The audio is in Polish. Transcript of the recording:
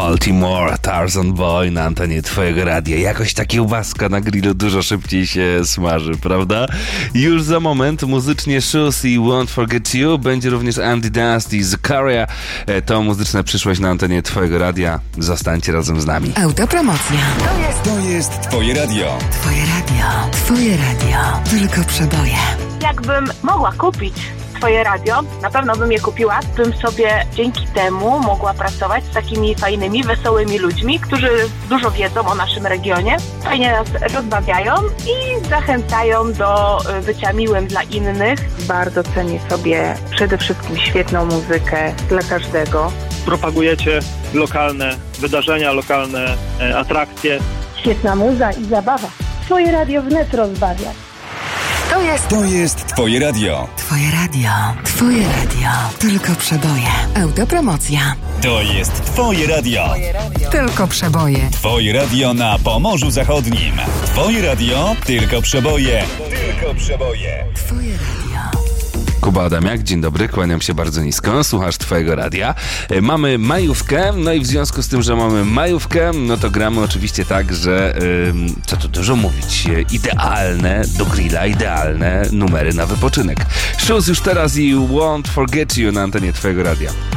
Baltimore, Tarzan Boy na antenie twojego radia. Jakoś ta kiełbaska na grillu dużo szybciej się smaży, prawda? Już za moment muzycznie Shoes i Won't Forget You. Będzie również Andy Dust i Zakaria. To muzyczna przyszłość na antenie twojego radia. Zostańcie razem z nami. Autopromocja. To jest twoje radio. Twoje radio. Twoje radio. Tylko przeboje. Jakbym mogła kupić twoje radio, na pewno bym je kupiła, bym sobie dzięki temu mogła pracować z takimi fajnymi, wesołymi ludźmi, którzy dużo wiedzą o naszym regionie, fajnie nas rozbawiają i zachęcają do bycia miłym dla innych. Bardzo cenię sobie przede wszystkim świetną muzykę dla każdego. Propagujecie lokalne wydarzenia, lokalne atrakcje. Świetna muza i zabawa. Twoje radio wnet rozbawia. To jest twoje radio. Twoje radio. Twoje radio. Tylko przeboje. Autopromocja. To jest twoje radio. Tylko przeboje. Twoje radio na Pomorzu Zachodnim. Twoje radio, tylko przeboje. Tylko przeboje. Twoje radio. Kuba Adamiak, dzień dobry, kłaniam się bardzo nisko, słuchasz twojego radia. Mamy majówkę, no i w związku z tym, że mamy majówkę, no to gramy oczywiście tak, że, co tu dużo mówić, idealne do grilla, idealne numery na wypoczynek. Shoes już teraz i Won't Forget You na antenie twojego radia.